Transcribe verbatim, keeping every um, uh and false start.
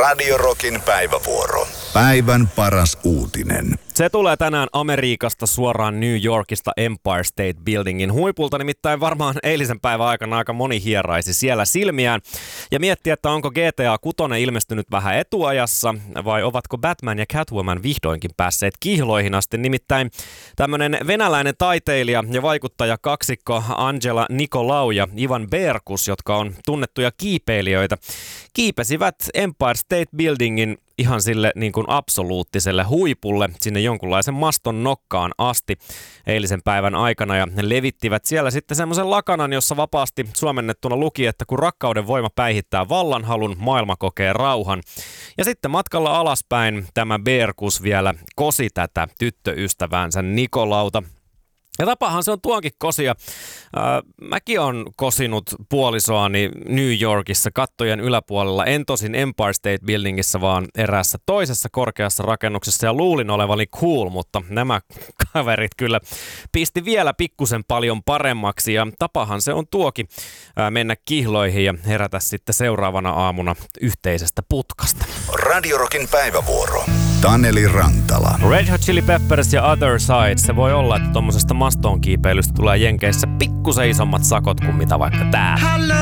Radio Rockin päivävuoro. Päivän paras uutinen. Se tulee tänään Amerikasta suoraan New Yorkista Empire State Buildingin huipulta, nimittäin varmaan eilisen päivän aikana aika moni hieraisi siellä silmiään ja mietti, että onko G T A kuusi ilmestynyt vähän etuajassa vai ovatko Batman ja Catwoman vihdoinkin päässeet kihloihin asti. Nimittäin tämmöinen venäläinen taiteilija ja vaikuttaja kaksikko Angela Nicolau ja Ivan Berkus, jotka on tunnettuja kiipeilijöitä, kiipesivät Empire State Buildingin ihan sille niin kuin absoluuttiselle huipulle sinne jonkunlaisen maston nokkaan asti eilisen päivän aikana ja ne levittivät siellä sitten semmoisen lakanan, jossa vapaasti suomennettuna luki, että kun rakkauden voima päihittää vallanhalun, maailma kokee rauhan. Ja sitten matkalla alaspäin tämä Berkus vielä kosi tätä tyttöystäväänsä Nikolauta. Ja tapahan se on tuonkin kosia. Äh, mäkin on kosinut puolisoani New Yorkissa kattojen yläpuolella, en tosin Empire State Buildingissa, vaan eräässä toisessa korkeassa rakennuksessa ja luulin olevani cool, mutta nämä kaverit kyllä pisti vielä pikkusen paljon paremmaksi ja tapahan se on tuokin äh, mennä kihloihin ja herätä sitten seuraavana aamuna yhteisestä putkasta. Radio Rockin päivävuoro. Taneli Rantala. Red Hot Chili Peppers ja Other Side. Se voi olla, että tuommoisesta mastoon kiipeilystä tulee Jenkeissä pikkusen isommat sakot kuin mitä vaikka tää.